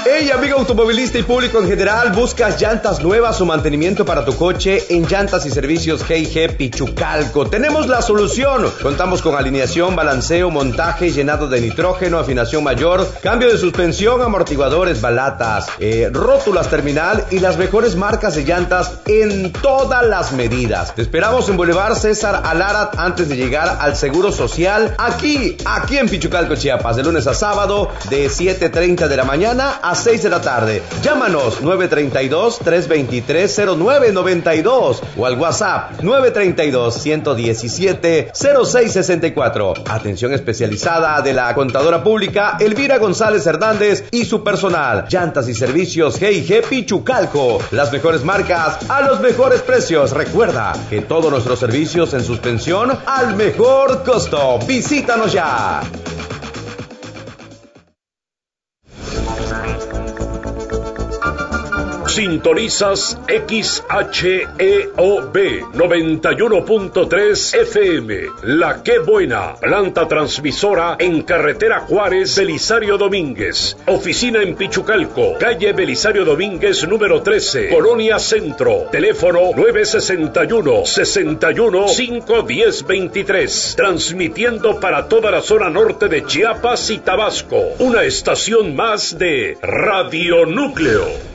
Hey, amigo automovilista y público en general, ¿buscas llantas nuevas o mantenimiento para tu coche? En Llantas y Servicios G&G Pichucalco tenemos la solución. Contamos con alineación, balanceo, montaje, llenado de nitrógeno, afinación mayor, cambio de suspensión, amortiguadores, balatas, rótulas terminal y las mejores marcas de llantas en todas las medidas. Te esperamos en Boulevard César Alarat antes de llegar al Seguro Social, aquí en Pichucalco, Chiapas, de lunes a sábado de 7:30 de la mañana a 6 de la tarde. Llámanos 932-323-0992 o al WhatsApp 932-117-0664. Atención especializada de la contadora pública Elvira González Hernández y su personal. Llantas y Servicios G&G Pichucalco. Las mejores marcas a los mejores precios. Recuerda que todos nuestros servicios en suspensión al mejor costo. Visítanos ya. Sintonizas XHEOB 91.3 FM. La Qué Buena, planta transmisora en carretera Juárez, Belisario Domínguez. Oficina en Pichucalco, calle Belisario Domínguez número 13, Colonia Centro. Teléfono 961-61-510-23. Transmitiendo para toda la zona norte de Chiapas y Tabasco. Una estación más de Radio Núcleo.